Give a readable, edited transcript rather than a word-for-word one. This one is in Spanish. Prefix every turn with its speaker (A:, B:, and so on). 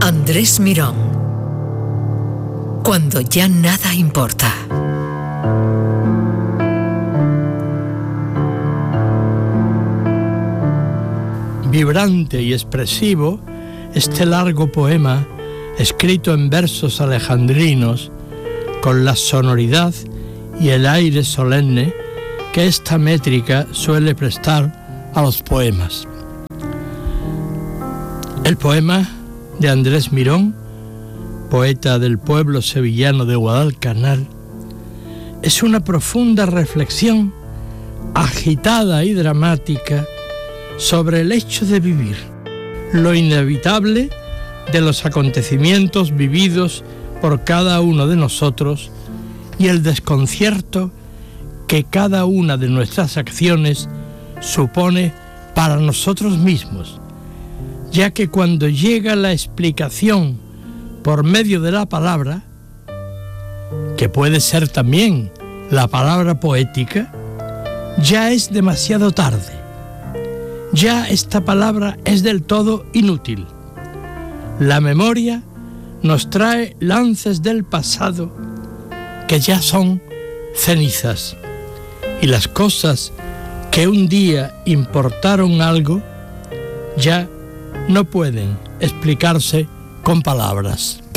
A: Andrés Mirón. Cuando ya nada importa.
B: Vibrante y expresivo, este largo poema, escrito en versos alejandrinos, con la sonoridad y el aire solemne que esta métrica suele prestar a los poemas. El poema de Andrés Mirón, poeta del pueblo sevillano de Guadalcanal, es una profunda reflexión, agitada y dramática, sobre el hecho de vivir, lo inevitable de los acontecimientos vividos por cada uno de nosotros y el desconcierto que cada una de nuestras acciones supone para nosotros mismos, ya que cuando llega la explicación por medio de la palabra, que puede ser también la palabra poética, ya es demasiado tarde. Ya esta palabra es del todo inútil. La memoria nos trae lances del pasado que ya son cenizas, y las cosas que un día importaron algo ya no pueden explicarse con palabras.